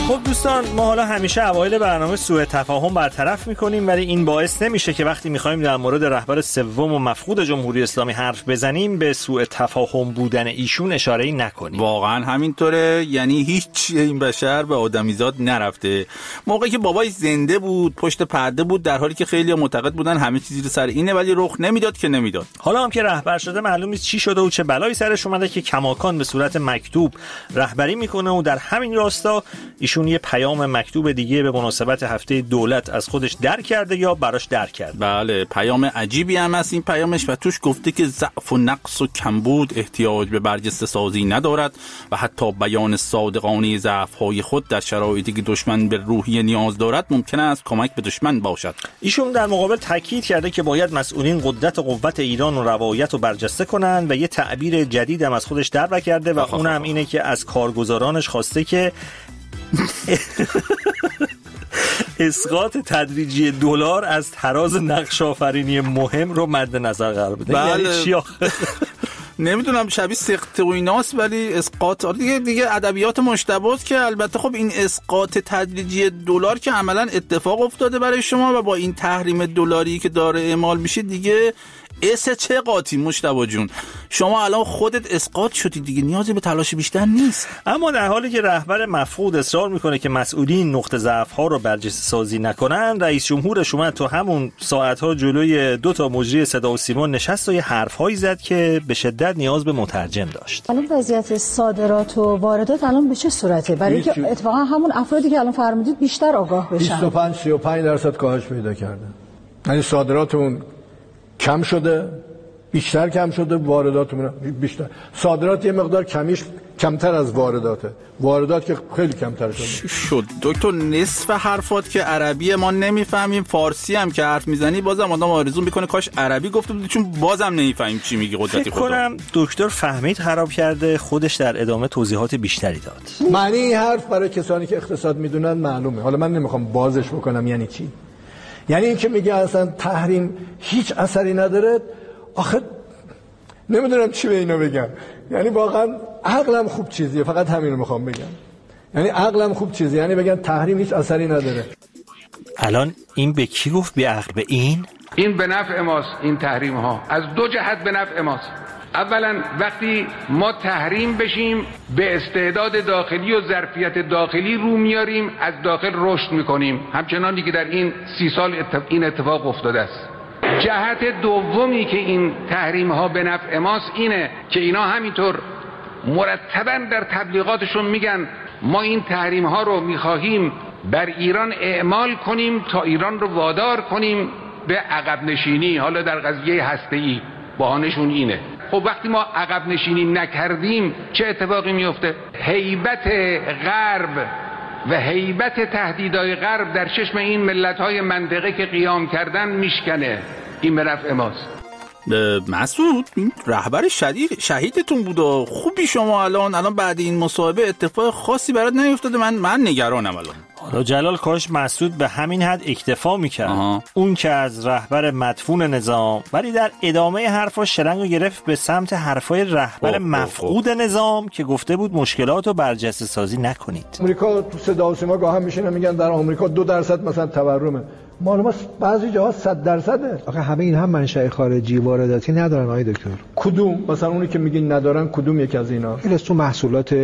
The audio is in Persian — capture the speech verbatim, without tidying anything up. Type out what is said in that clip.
خب دوستان، ما حالا همیشه اوایل برنامه سوء تفاهم برطرف میکنیم، ولی این باعث نمیشه که وقتی میخوایم در مورد رهبر سوم و مفقود جمهوری اسلامی حرف بزنیم به سوء تفاهم بودن ایشون اشاره‌ای نکنیم. واقعا همینطوره، یعنی هیچ این بشر به آدمیزاد نرفته. موقعی که بابای زنده بود پشت پرده بود، در حالی که خیلی معتقد بودن همه چیزی رو سر اینه، ولی رخ نمیداد که نمیداد. حالا هم که رهبر شده معلوم نیست چی شده و چه بلایی سرش اومده که کماکان به صورت مکتوب رهبری میکنه و در همین راستا ایشون یه پیام مکتوب دیگه به مناسبت هفته دولت از خودش در کرده یا براش در کرده. بله، پیام عجیبی هم هست این پیامش و توش گفته که ضعف و نقص و کمبود احتیاج به برجسته سازی ندارد و حتی بیان صادقانه ضعف‌های خود در شرایطی که دشمن به روحیه نیاز دارد ممکن است کمک به دشمن باشد. ایشون در مقابل تاکید کرده که باید مسئولین قدرت و قوت ایران و روایت رو برجسته کنن و یه تعبیر جدید هم از خودش در کرده و اونم اینه که از کارگزارانش خواسته که اسقاط تدریجی دلار از تراز نقش آفرینی مهم رو مد نظر قرار بده. بله. یعنی چی آخه؟ نمیدونم، شبیه سخت و ایناست، ولی اسقاط دیگه دیگه ادبیات مشتباست که البته خب این اسقاط تدریجی دلار که عملاً اتفاق افتاده برای شما و با این تحریم دلاری که داره اعمال میشه دیگه اس چه قاطی مشتبا جون، شما الان خودت اسقاط شدی دیگه، نیازی به تلاش بیشتر نیست. اما در حالی که رهبر مفقود اصرار میکنه که مسئولین نقطه ضعف ها رو برجسته سازی نکنن، رئیس جمهورش اومد تو همون ساعت ها جلوی دو تا مجری صدا و سیما نشست و یه حرف هایی زد که به شدت نیاز به مترجم داشت. الان وضعیت صادرات و واردات الان به چه صورته؟ برای اینکه اتفاقا همون افرادی که الان فرمودید بیشتر آگاه بشن. بیست و پنج سی و پنج درصد کاهش پیدا کرده. یعنی صادراتمون کم شده، بیشتر کم شده، وارداتمون بیشتر. صادرات یه مقدار کمیش کمتر از وارداته، واردات که خیلی کمتر شده. شد دکتر، نصف حرفات که عربی ما نمیفهمیم، فارسی هم که حرف میزنی بازم آدم آرزو میکنه کاش عربی گفته بود، چون بازم نمیفهمیم چی میگی. قدرتی خدا. فکر کنم دکتر فهمید خراب کرده، خودش در ادامه توضیحات بیشتری داد. معنی این حرف برای کسانی که اقتصاد میدونن معلومه. حالا من نمیخوام بازش بکنم یعنی چی. یعنی این که میگه اصلا تحریم هیچ اثری نداره، آخه نمیدونم چی به اینا بگم. یعنی واقعا عقلم خوب چیزیه، فقط همین رو میخوام بگم. یعنی عقلم خوب چیزیه، یعنی بگن تحریم هیچ اثری نداره. الان این به کی گفت بی عقل؟ به این؟ این به نفع ماست، این تحریم ها از دو جهت به نفع ماست. اولا وقتی ما تحریم بشیم به استعداد داخلی و ظرفیت داخلی رو میاریم، از داخل رشد میکنیم، همچنانی که در این سی سال این اتفاق افتاده است. جهت دومی که این تحریم ها به نفع ماست اینه که اینا همینطور مرتباً در تبلیغاتشون میگن ما این تحریم ها رو میخواهیم بر ایران اعمال کنیم تا ایران رو وادار کنیم به عقب نشینی، حالا در قضیه هسته‌ای بهانه‌شون اینه. خب وقتی ما عقب نشینی نکردیم چه اتفاقی میفته؟ هیبت غرب و هیبت تهدیدهای غرب در چشم این ملت‌های منطقه که قیام کردن میشکنه. این به نفع ماست. مسعود، رهبر شدید شهیدتون بود و خوبی شما الان الان بعد این مصاحبه اتفاق خاصی برات نیفتاده؟ من من نگرانم الان. حالا جلال کاش مسعود به همین حد اکتفا میکرد. آها. اون که از رهبر مدفون نظام، ولی در ادامه حرفا شلنگو گرفت به سمت حرفای رهبر مفقود نظام که گفته بود مشکلاتو برجسته سازی نکنید. آمریکا تو صدا و سیما گاه هم میشینه میگن در آمریکا دو درصد مثلا تورمه، معلومه بعضی جاها صد درصده. آخه همه این هم منشأ خارجی وارداتی ندارن آقای دکتر. کدوم؟ مثلا اونی که میگین ندارن کدوم یک از اینا؟ این تو محصولات